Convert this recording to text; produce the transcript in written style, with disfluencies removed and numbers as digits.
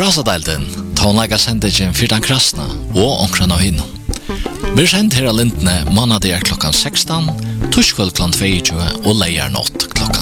Krasadalden, tonlaga sendingen Fyrtan Krasna og Onkran og Hinnom. Vi sendt her av lintene måneder klokkan 16, torskvöld klokkan 22 og leier nått klokkan